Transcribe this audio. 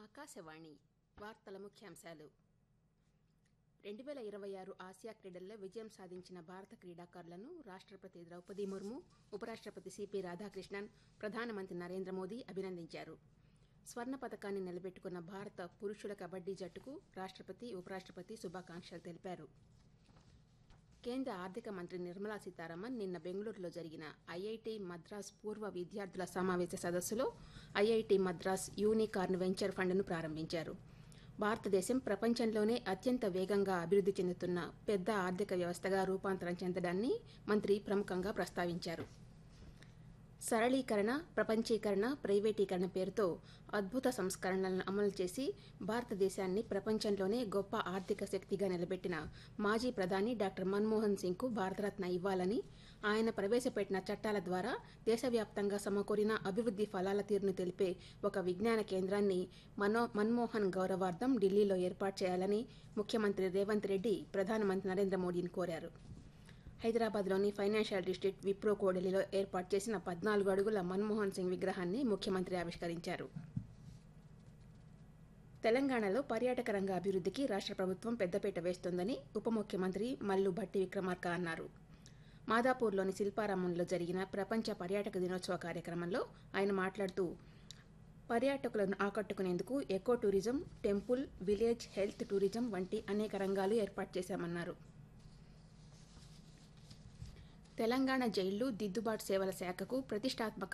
ఆకాశవాణి వార్తల ముఖ్యాంశాలు 2026 ఆసియా క్రీడల్లో విజయం సాధించిన భారత క్రీడాకారులను రాష్ట్రపతి ద్రౌపది ముర్ము, ఉపరాష్ట్రపతి సిపి రాధాకృష్ణన్, ప్రధానమంత్రి నరేంద్ర మోదీ అభినందించారు. స్వర్ణ పతకాన్ని నిలబెట్టుకున్న భారత పురుషుల కబడ్డీ జట్టుకు రాష్ట్రపతి, ఉపరాష్ట్రపతి శుభాకాంక్షలు తెలిపారు. కేంద్ర ఆర్థిక మంత్రి నిర్మలా సీతారామన్ నిన్న బెంగళూరులో జరిగిన ఐఐటి మద్రాస్ పూర్వ విద్యార్థుల సమావేశ సదస్సులో ఐఐటి మద్రాస్ యూనికార్న్ వెంచర్ ఫండ్ను ప్రారంభించారు. భారతదేశం ప్రపంచంలోనే అత్యంత వేగంగా అభివృద్ధి చెందుతున్న పెద్ద ఆర్థిక వ్యవస్థగా రూపాంతరం చెందడాన్ని మంత్రి ప్రముఖంగా ప్రస్తావించారు. సరళీకరణ, ప్రపంచీకరణ, ప్రైవేటీకరణ పేరుతో అద్భుత సంస్కరణలను అమలు చేసి భారతదేశాన్ని ప్రపంచంలోనే గొప్ప ఆర్థిక శక్తిగా నిలబెట్టిన మాజీ ప్రధాని డాక్టర్ మన్మోహన్ సింగ్కు భారతరత్న ఇవ్వాలని, ఆయన ప్రవేశపెట్టిన చట్టాల ద్వారా దేశవ్యాప్తంగా సమకూరిన అభివృద్ధి ఫలాల తీరును తెలిపే ఒక విజ్ఞాన కేంద్రాన్ని మన్మోహన్ గౌరవార్థం ఢిల్లీలో ఏర్పాటు చేయాలని ముఖ్యమంత్రి రేవంత్ రెడ్డి ప్రధానమంత్రి నరేంద్ర మోదీని కోరారు. హైదరాబాద్లోని ఫైనాన్షియల్ డిస్ట్రిక్ట్ విప్రో కోడలిలో ఏర్పాటు చేసిన 14 అడుగుల మన్మోహన్ సింగ్ విగ్రహాన్ని ముఖ్యమంత్రి ఆవిష్కరించారు. తెలంగాణలో పర్యాటక రంగ అభివృద్ధికి రాష్ట్ర ప్రభుత్వం పెద్దపీట వేస్తోందని ఉప ముఖ్యమంత్రి మల్లు భట్టి విక్రమార్క అన్నారు. మాదాపూర్లోని శిల్పారామంలో జరిగిన ప్రపంచ పర్యాటక దినోత్సవ కార్యక్రమంలో ఆయన మాట్లాడుతూ, పర్యాటకులను ఆకట్టుకునేందుకు eco tourism, temple, village health tourism వంటి అనేక రంగాలు ఏర్పాటు చేశామన్నారు. తెలంగాణ జైళ్లు దిద్దుబాటు సేవల శాఖకు ప్రతిష్టాత్మక